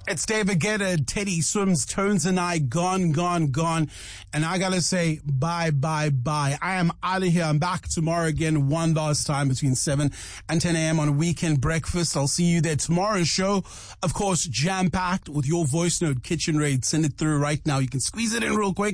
It's David Guetta, Teddy Swims, Tones and I, gone. And I gotta say, bye. I am out of here. I'm back tomorrow again, one last time between 7 and 10 a.m. on Weekend Breakfast. I'll see you there. Tomorrow's show, of course, jam-packed with your voice note, Kitchen Raid. Send it through right now. You can squeeze it in real quick.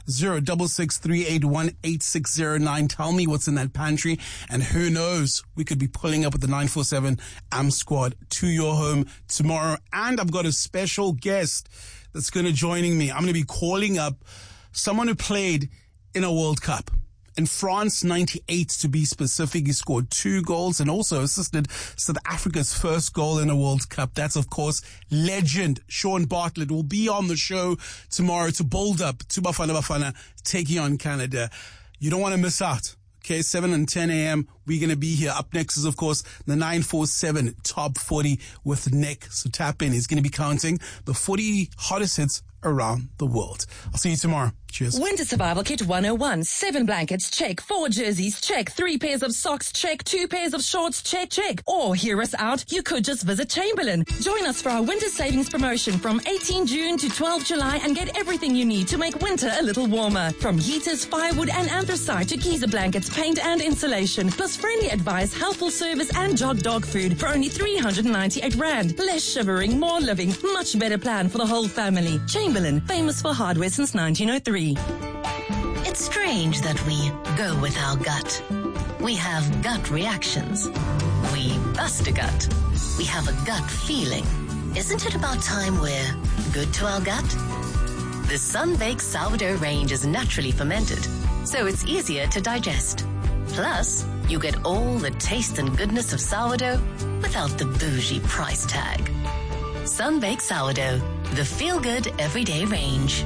06638186609. Tell me what's in that pantry. And who knows, we could be pulling up with the 947 AM Squad to your home tomorrow. And I've got a special guest that's going to joining me. I'm going to be calling up someone who played in a World Cup. In France, 98 to be specific, he scored 2 goals and also assisted South Africa's first goal in a World Cup. That's, of course, legend Sean Bartlett will be on the show tomorrow to build up to Bafana taking on Canada. You don't want to miss out. Okay, 7 and 10 a.m. We're going to be here. Up next is, of course, the 947 Top 40 with Nick. So tap in. He's going to be counting the 40 hottest hits around the world. I'll see you tomorrow. Cheers. Winter Survival Kit 101. 7 blankets, check. 4 jerseys, check. 3 pairs of socks, check. 2 pairs of shorts, check. Or hear us out, you could just visit Chamberlain. Join us for our winter savings promotion from 18 June to 12 July and get everything you need to make winter a little warmer. From heaters, firewood and anthracite to geyser blankets, paint and insulation. Plus friendly advice, helpful service and jog dog food for only 398 Rand. Less shivering, more living. Much better plan for the whole family. Chamberlain, famous for hardware since 1903. It's strange that we go with our gut. We have gut reactions. We bust a gut. We have a gut feeling. Isn't it about time we're good to our gut? The Sun-Baked Sourdough range is naturally fermented, so it's easier to digest. Plus, you get all the taste and goodness of sourdough without the bougie price tag. Sun-Baked Sourdough, the feel-good everyday range.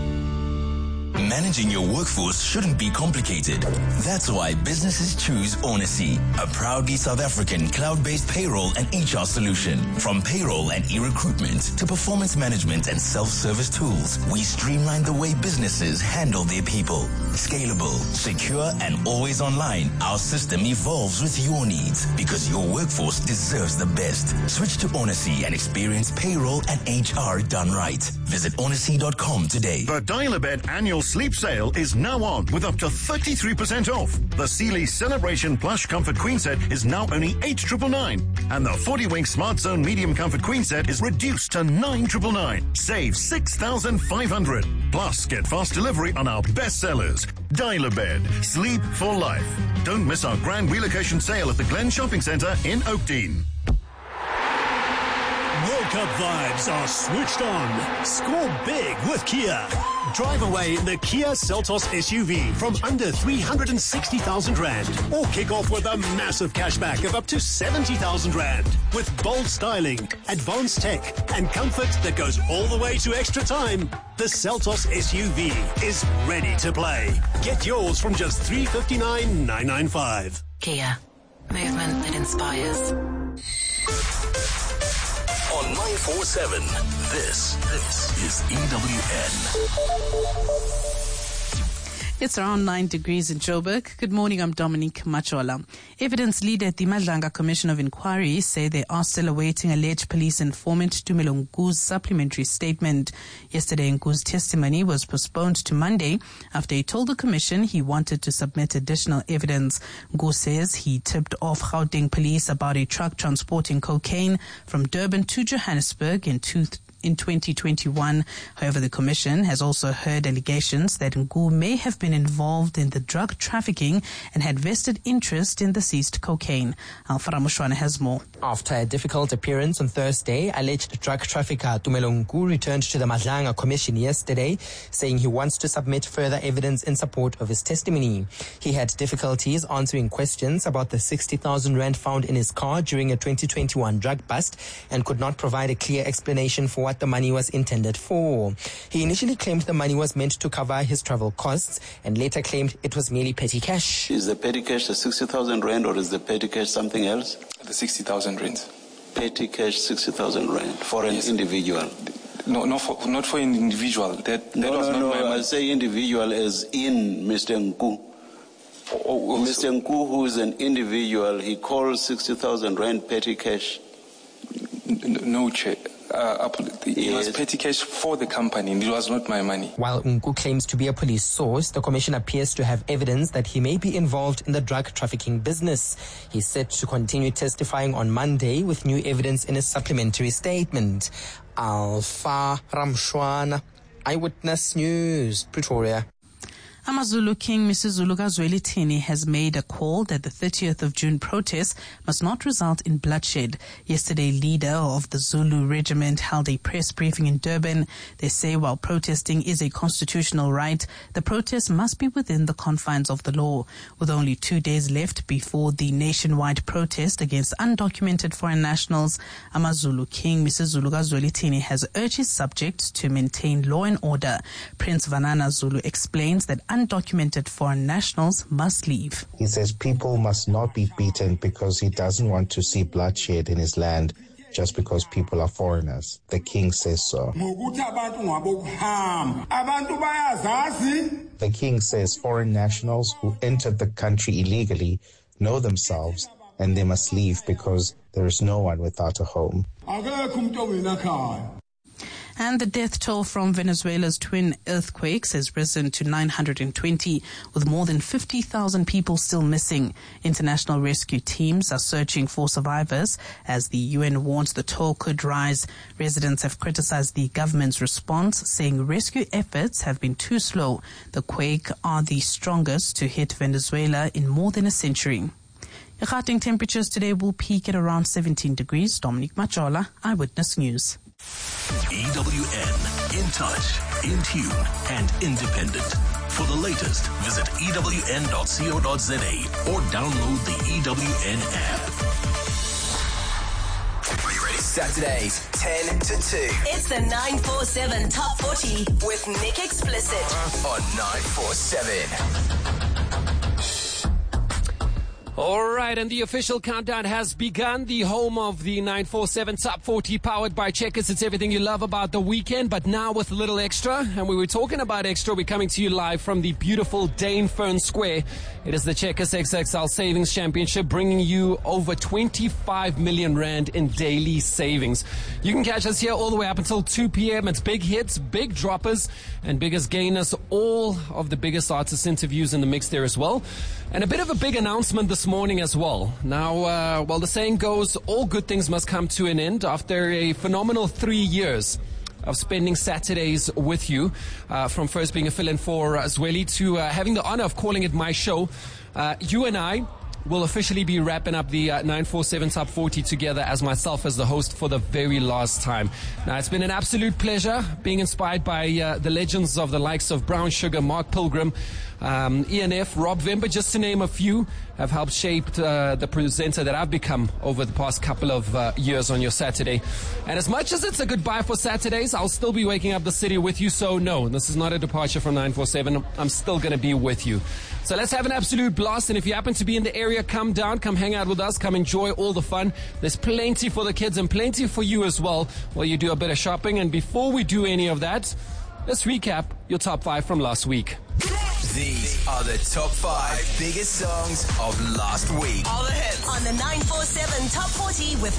Managing your workforce shouldn't be complicated. That's why businesses choose Onacy, a proudly South African cloud-based payroll and HR solution. From payroll and e-recruitment to performance management and self-service tools, we streamline the way businesses handle their people. Scalable, secure, and always online, our system evolves with your needs because your workforce deserves the best. Switch to Onacy and experience payroll and HR done right. Visit onacy.com today. The Dial-A-Bed annual sleep sale is now on with up to 33% off. The Sealy Celebration Plush Comfort Queen Set is now only 8,999, and the 40-Wink Smart Zone Medium Comfort Queen Set is reduced to 9,999. Save 6,500. Plus, get fast delivery on our best sellers. Dial-A-Bed, sleep for life. Don't miss our grand relocation sale at the Glen Shopping Centre in Oakdean. World Cup vibes are switched on. Score big with Kia. Drive away in the Kia Seltos SUV from under 360,000 Rand. Or kick off with a massive cashback of up to 70,000 Rand. With bold styling, advanced tech, and comfort that goes all the way to extra time, the Seltos SUV is ready to play. Get yours from just 359,995. Kia. Movement that inspires. On 947, this is EWN. It's around 9 degrees in Joburg. Good morning, I'm Dominique Machola. Evidence leader at the Madlanga Commission of Inquiry say they are still awaiting alleged police informant Tumelo Nku's supplementary statement. Yesterday, Nku's testimony was postponed to Monday after he told the commission he wanted to submit additional evidence. Nku says he tipped off Gauteng police about a truck transporting cocaine from Durban to Johannesburg in 2021. However, the commission has also heard allegations that Nku may have been involved in the drug trafficking and had vested interest in the seized cocaine. Alfara Mushwana has more. After a difficult appearance on Thursday, alleged drug trafficker Tumelo Nku returned to the Madlanga Commission yesterday, saying he wants to submit further evidence in support of his testimony. He had difficulties answering questions about the 60,000 Rand found in his car during a 2021 drug bust and could not provide a clear explanation for what the money was intended for. He initially claimed the money was meant to cover his travel costs and later claimed it was merely petty cash. Is the petty cash the 60,000 Rand or is the petty cash something else? The 60,000 Rand. Petty cash 60,000 Rand for an individual? No, not for an individual. No, I say individual as in Mr. Nku. Mr. Nku, who is an individual, he calls 60,000 Rand petty cash. No, Chair. It was petty cash for the company, and it was not my money. While Nku claims to be a police source, the commission appears to have evidence that he may be involved in the drug trafficking business. He's set to continue testifying on Monday with new evidence in a supplementary statement. Alpha Ramshwana, Eyewitness News, Pretoria. AmaZulu King Misuzulu Zwelithini has made a call that the 30th of June protests must not result in bloodshed. Yesterday, leader of the Zulu regiment held a press briefing in Durban. They say while protesting is a constitutional right, the protest must be within the confines of the law. With only 2 days left before the nationwide protest against undocumented foreign nationals, AmaZulu King Misuzulu Zwelithini has urged his subjects to maintain law and order. Prince Vanana Zulu explains that undocumented foreign nationals must leave. He says people must not be beaten because he doesn't want to see bloodshed in his land just because people are foreigners. The king says so. The king says foreign nationals who entered the country illegally know themselves and they must leave because there is no one without a home. And the death toll from Venezuela's twin earthquakes has risen to 920, with more than 50,000 people still missing. International rescue teams are searching for survivors as the UN warns the toll could rise. Residents have criticized the government's response, saying rescue efforts have been too slow. The quakes are the strongest to hit Venezuela in more than a century. Gauteng temperatures today will peak at around 17 degrees. Dominique Machola, Eyewitness News. EWN, in touch, in tune, and independent. For the latest, visit ewn.co.za or download the EWN app. Are you ready? Saturdays, 10 to 2. It's the 947 Top 40 with Nick Explicit On 947. All right, and the official countdown has begun. The home of the 947 Top 40 powered by Checkers. It's everything you love about the weekend, but now with a little extra. And we were talking about extra. We're coming to you live from the beautiful Dainfern Square. It is the Checkers XXL Savings Championship, bringing you over 25 million rand in daily savings. You can catch us here all the way up until 2 p.m. It's big hits, big droppers, and biggest gainers. All of the biggest artist interviews in the mix there as well. And a bit of a big announcement this morning as well. Now, well, the saying goes, all good things must come to an end. After a phenomenal 3 years of spending Saturdays with you, from first being a fill-in for Zweli to having the honor of calling it my show, you and I will officially be wrapping up the 947 Top 40 together as myself as the host for the very last time. Now, it's been an absolute pleasure being inspired by the legends of the likes of Brown Sugar, Mark Pilgrim, ENF, Rob Vember, just to name a few, have helped shape the presenter that I've become over the past couple of years on your Saturday. And as much as it's a goodbye for Saturdays, I'll still be waking up the city with you. So no, this is not a departure from 947. I'm still going to be with you. So let's have an absolute blast. And if you happen to be in the area, come down, come hang out with us, come enjoy all the fun. There's plenty for the kids and plenty for you as well while you do a bit of shopping. And before we do any of that, let's recap your top 5 from last week. These are the top 5 biggest songs of last week. All the hits on the 947 Top 40 with